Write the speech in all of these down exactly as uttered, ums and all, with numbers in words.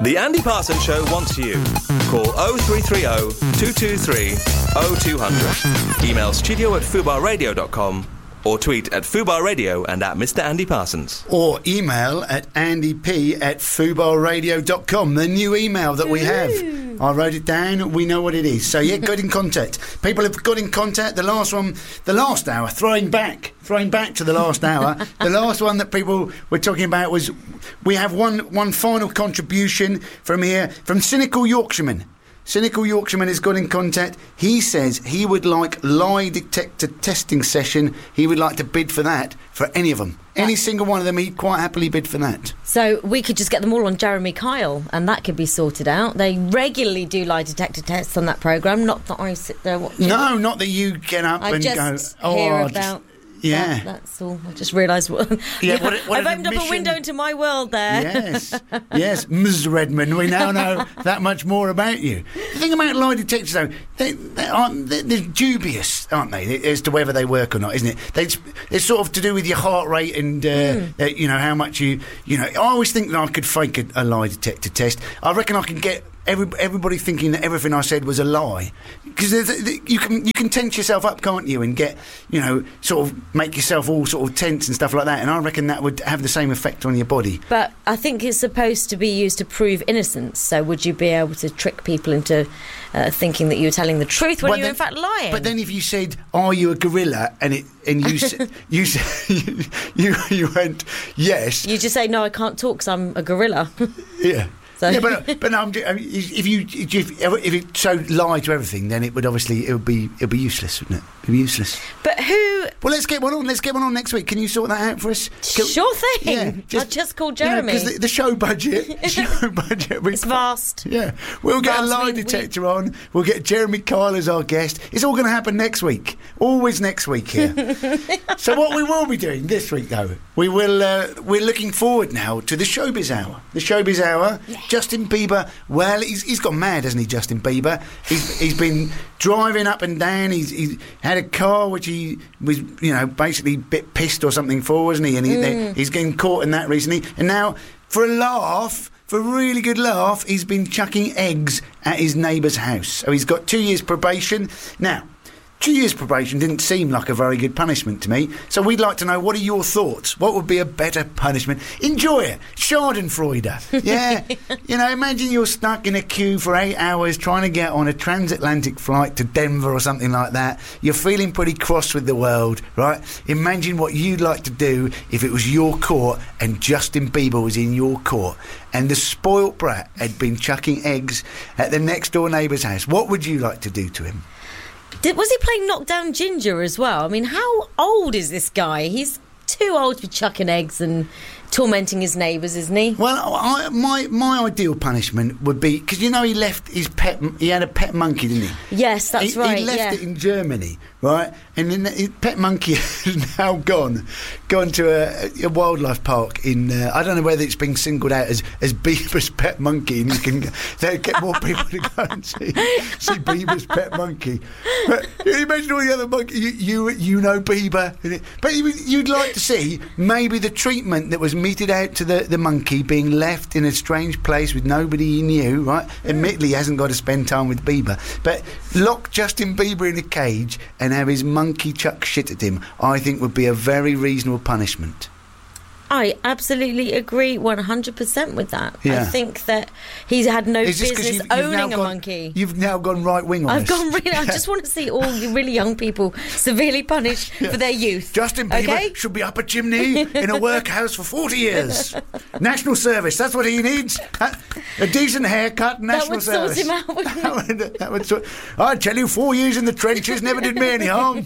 The Andy Parsons Show wants you. Call oh three three oh, two two three, oh two hundred. Email studio at fubar radio dot com or tweet at Fubar Radio and at Mister Andy Parsons. Or email at andy p at fubar radio dot com, the new email that we have. I wrote it down, we know what it is. So, yeah, get in contact. People have got in contact. The last one, the last hour, throwing back, throwing back to the last hour, the last one that people were talking about was, we have one, one final contribution from here, from Cynical Yorkshireman. Cynical Yorkshireman has got in contact. He says he would like lie detector testing session. He would like to bid for that for any of them. Any single one of them, he'd quite happily bid for that. So we could just get them all on Jeremy Kyle and that could be sorted out. They regularly do lie detector tests on that programme. Not that I sit there watching. No, not that you get up I and just go, oh, hear I'll about... Just, yeah. That, that's all. I just realised what... Yeah, what, what I've opened admission. up a window into my world there. Yes, yes, Miz Redmond, we now know that much more about you. The thing about lie detectors, though, they, they aren't, they're, they're dubious, aren't they, as to whether they work or not, isn't it? They, it's sort of to do with your heart rate and, uh, mm. uh, you know, how much you... You know, I always think that I could fake a, a lie detector test. I reckon I can get... Every, everybody thinking that everything I said was a lie, because you can you can tense yourself up, can't you, and get, you know, sort of make yourself all sort of tense and stuff like that, and I reckon that would have the same effect on your body. But I think it's supposed to be used to prove innocence, so would you be able to trick people into uh, thinking that you were telling the truth when well, you were then, in fact lying? But then if you said, are you a gorilla, and it and you you, you you you went yes, you just say, no, I can't talk because I'm a gorilla. Yeah. So. Yeah, but but no, I'm, I mean, if you if, if it so lie to everything, then it would obviously it would be it would be useless, wouldn't it? It'd be useless. But who? Well, let's get one on. Let's get one on next week. Can you sort that out for us? Can, sure thing. Yeah, just, I'll just call Jeremy. Because you know, the, the show budget, the show budget, it's vast. Yeah, we'll get vast, a lie we, detector we... on. We'll get Jeremy Kyle as our guest. It's all going to happen next week. Always next week here. So what we will be doing this week, though, we will. Uh, we're looking forward now to the Showbiz Hour. The Showbiz Hour. Yeah. Justin Bieber. Well, he's he's gone mad, hasn't he, Justin Bieber? He's he's been driving up and down. He's he's had a car which he was, you know, basically a bit pissed or something for, wasn't he? And he, mm. he's getting caught in that recently. And now, for a laugh, for a really good laugh, he's been chucking eggs at his neighbour's house. So he's got two years probation. Now, two years probation didn't seem like a very good punishment to me. So we'd like to know, what are your thoughts? What would be a better punishment? Enjoy it. Schadenfreude. Yeah. You know, imagine you're stuck in a queue for eight hours trying to get on a transatlantic flight to Denver or something like that. You're feeling pretty cross with the world, right? Imagine what you'd like to do if it was your court and Justin Bieber was in your court and the spoilt brat had been chucking eggs at the next door neighbour's house. What would you like to do to him? Did, was he playing Knockdown Ginger as well? I mean, how old is this guy? He's too old to be chucking eggs and tormenting his neighbours, isn't he? Well, I, my my ideal punishment would be, because you know he left his pet. He had a pet monkey, didn't he? Yes, that's he, right. He left yeah. it in Germany, right? And then his pet monkey has now gone gone to a, a wildlife park in. Uh, I don't know whether it's been singled out as as Bieber's pet monkey, and you can they get more people to go and see see Bieber's pet monkey. But you imagine all the other monkeys. You you, you know Bieber, but you, you'd like to see maybe the treatment that was meted out to the, the monkey being left in a strange place with nobody he knew, right? Mm. Admittedly, he hasn't got to spend time with Bieber, but lock Justin Bieber in a cage and have his monkey chuck shit at him, I think would be a very reasonable punishment. I absolutely agree one hundred percent with that. Yeah. I think that he's had no Is this business you've, you've owning a gone, monkey. You've now gone right wing on I've this. gone really. I just want to see all the really young people severely punished yeah. for their youth. Justin Bieber okay? should be up a chimney in a workhouse for forty years. National service, that's what he needs. A decent haircut, national that would service. Sort him out, wouldn't that would, that would sort, I tell you, four years in the trenches never did me any harm.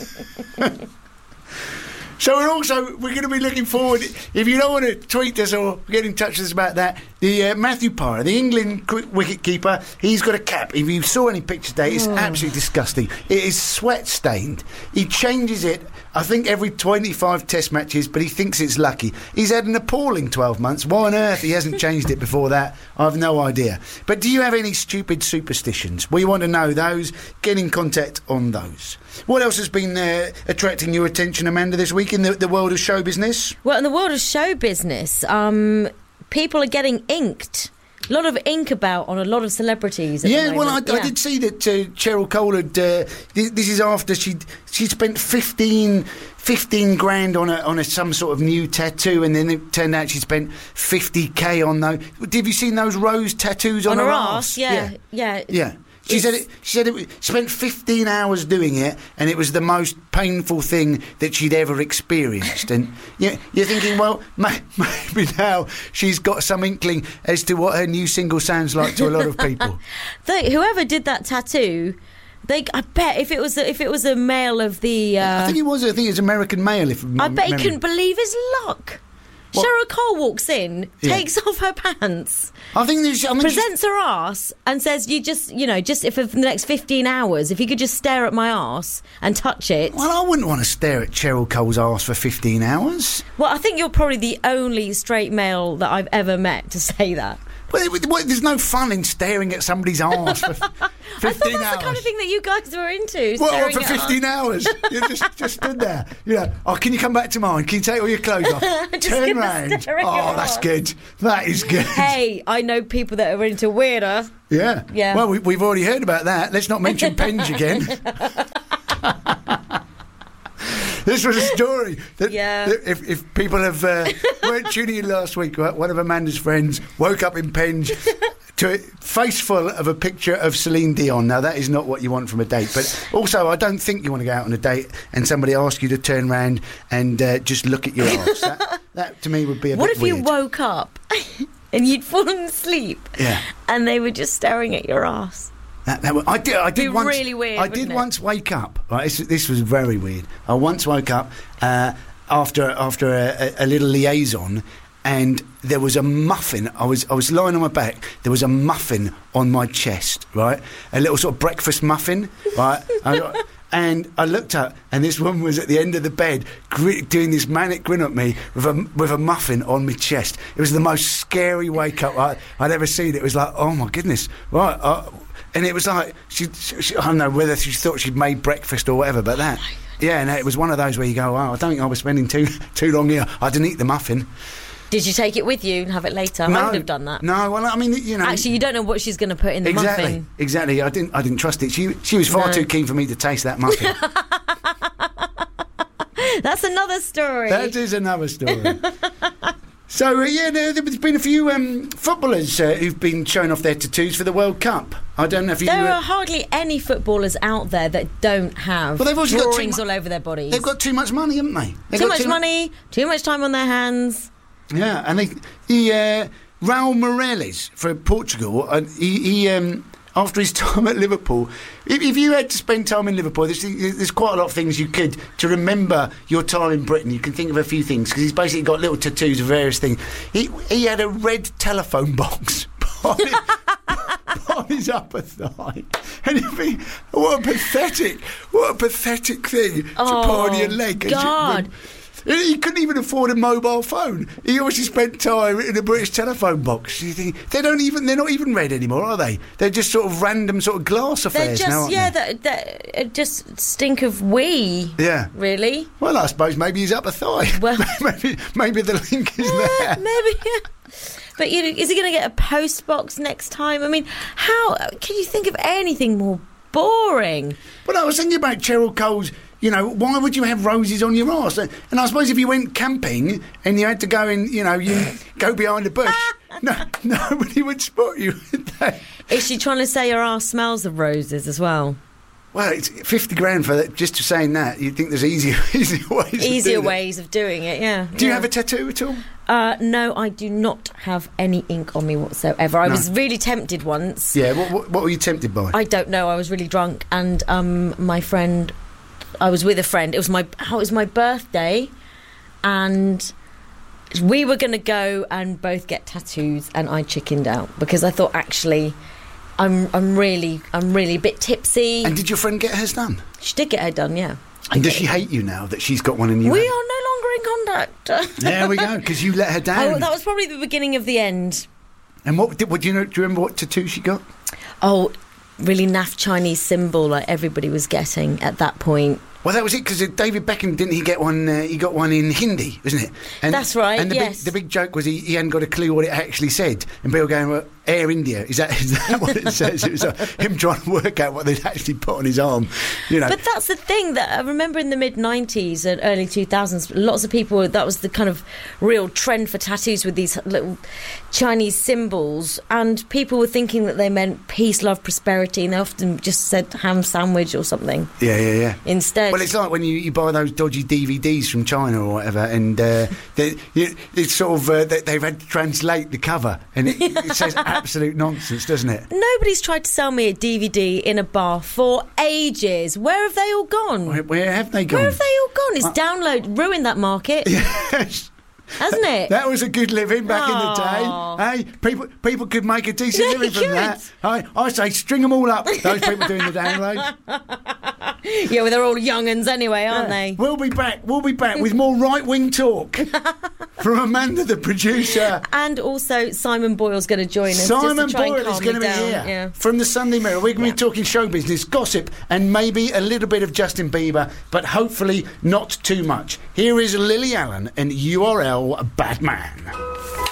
So we're also, we're going to be looking forward, if you don't want to tweet us or get in touch with us about that, the uh, Matthew Parra, the England wicket keeper, he's got a cap. If you saw any pictures today, it's oh. absolutely disgusting. It is sweat stained. He changes it, I think, every twenty-five test matches, but he thinks it's lucky. He's had an appalling twelve months. Why on earth he hasn't changed it before that, I've no idea. But do you have any stupid superstitions? We want to know those. Get in contact on those. What else has been uh, attracting your attention, Amanda, this week in the, the world of show business? Well, in the world of show business, um, people are getting inked A lot of ink about on a lot of celebrities. At Yeah, the well, I, moment. I yeah. did see that uh, Cheryl Cole had. Uh, this, this is after she she spent fifteen, fifteen grand on a on a some sort of new tattoo, and then it turned out she spent fifty k on those. Have you seen those rose tattoos on, on her arse? arse. Yeah, yeah. yeah. She It's- said it. She said it. She spent fifteen hours doing it, and it was the most painful thing that she'd ever experienced. And you, you're thinking, well, may, maybe now she's got some inkling as to what her new single sounds like to a lot of people. They, whoever did that tattoo, they. I bet if it was a, if it was a male of the. Uh, I think it was. I think it's American male. If I bet he couldn't believe his luck. What? Cheryl Cole walks in, Yeah. takes off her pants, I think there's. I mean, she's- presents her ass, and says, "You just, you know, just if for the next fifteen hours, if you could just stare at my ass and touch it." well, I wouldn't want to stare at Cheryl Cole's arse for fifteen hours. Well, I think you're probably the only straight male that I've ever met to say that. Well, it, well, there's no fun in staring at somebody's arse for fifteen I thought that's hours. the kind of thing that you guys were into. Well, staring for at fifteen us. hours, you just just stood there. You know, oh, can you come back to mine? Can you take all your clothes off? Just Turn gonna round. stare at Oh, your that's arse. good. That is good. Hey, I know people that are into weirder. Yeah. Yeah. Well, we, we've already heard about that. Let's not mention Penge again. This was a story that, Yeah. that if, if people have uh, weren't tuning in last week, one of Amanda's friends woke up in Penge to a face full of a picture of Celine Dion. Now, that is not what you want from a date. But also, I don't think you want to go out on a date and somebody asks you to turn round and uh, just look at your arse. That, that, to me, would be a What bit if weird. you woke up and you'd fallen asleep Yeah. and they were just staring at your ass? That, that, I did. I did Be once. really weird, I did wouldn't it? once wake up. Right, this, this was very weird. I once woke up uh, after after a, a, a little liaison, and there was a muffin. I was I was lying on my back. There was a muffin on my chest. Right, a little sort of breakfast muffin. Right. I, And I looked up, and this woman was at the end of the bed, gri- doing this manic grin at me with a with a muffin on my chest. It was the most scary wake up I, I'd ever seen. It was like, oh my goodness, right? Uh, and it was like she, she, I don't know whether she thought she'd made breakfast or whatever, but that, yeah. And it was one of those where you go, oh, I don't think I was spending too too long here. I didn't eat the muffin. Did you take it with you and have it later? No, I would have done that. No, well, I mean, you know, Actually, you don't know what she's going to put in the exactly, muffin. exactly. I didn't, I didn't trust it. She, she was far No. too keen for me to taste that muffin. That's another story. That is another story. So, uh, yeah, there, there's been a few um, footballers uh, who've been showing off their tattoos for the World Cup. I don't know if you... There uh, are hardly any footballers out there that don't have Well, they've also got too drawings mu- all over their bodies. They've got too much money, haven't they? They've too got much mu- money, too much time on their hands. Yeah, and they, he, uh, Raul Meireles for Portugal, uh, he, he um, after his time at Liverpool, if, if you had to spend time in Liverpool, there's, there's quite a lot of things you could to remember your time in Britain. You can think of a few things because he's basically got little tattoos of various things. He he had a red telephone box on, his, on his upper thigh, and you think, what a pathetic, what a pathetic thing to Oh, put on your leg. as you- God. He couldn't even afford a mobile phone. He obviously spent time in a British telephone box. You think they don't even they're not even red anymore, are they? They're just sort of random sort of glass They're affairs just now, aren't yeah, they? that that uh, just stink of wee. Yeah. Really? Well, I suppose maybe he's up a thigh. Well- maybe maybe the link is Yeah, there. maybe. But you know, is he going to get a post box next time? I mean, how can you think of anything more boring? But I was thinking about Cheryl Cole's. You know, why would you have roses on your arse? And I suppose if you went camping and you had to go in, you know, you go behind a bush, no, nobody would spot you, would they? Is she trying to say her ass smells of roses as well? Well, it's fifty grand for that. Just to saying that, you'd think there's easier, easier ways. to Easier do that. ways of doing it, yeah. Do you yeah. have a tattoo at all? Uh, no, I do not have any ink on me whatsoever. I No. was really tempted once. Yeah. What, what, what were you tempted by? I don't know. I was really drunk, and um, my friend, I was with a friend. It was my it was my birthday, and we were going to go and both get tattoos, and I chickened out because I thought actually, I'm I'm really I'm really a bit tipsy. And did your friend get hers done? She did get her done, yeah. And does she hate you now that she's got one in you? We are no longer in contact. There we go, because you let her down. Oh, that was probably the beginning of the end. And what did? What do you know? Do you remember what tattoo she got? Oh, really naff Chinese symbol like everybody was getting at that point. Well, that was it, because David Beckham, didn't he get one? Uh, he got one in Hindi, wasn't it? And, That's right, And the, yes. big, the big joke was he, he hadn't got a clue what it actually said. And people going, well, Air India. Is that is that what it says? It was uh, him trying to work out what they'd actually put on his arm. You know. But that's the thing that I remember in the mid nineties and early two thousands, lots of people, that was the kind of real trend for tattoos with these little Chinese symbols, and people were thinking that they meant peace, love, prosperity, and they often just said ham sandwich or something. Yeah, yeah, yeah. Instead. Well, it's like when you, you buy those dodgy D V Ds from China or whatever, and uh, they, you, it's sort of uh, they, they've had to translate the cover, and it, it says absolute nonsense, doesn't it? Nobody's tried to sell me a D V D in a bar for ages. Where have they all gone? Where, where have they gone? Where have they all gone? It's uh, download ruined that market. Yes. Hasn't it? That was a good living back Aww. in the day. Hey, people people could make a decent Yeah, living from could. that. I, I say string them all up, those people doing the downloads. Yeah, well, they're all young'uns anyway, aren't Yeah. they? We'll be back. We'll be back with more right-wing talk from Amanda, the producer. And also Simon Boyle's going to join us. Simon just to try Boyle and calm is going to me be down. here Yeah. from the Sunday Mirror. We're going to Yeah. be talking show business, gossip, and maybe a little bit of Justin Bieber, but hopefully not too much. Here is Lily Allen and U R L Bad Man.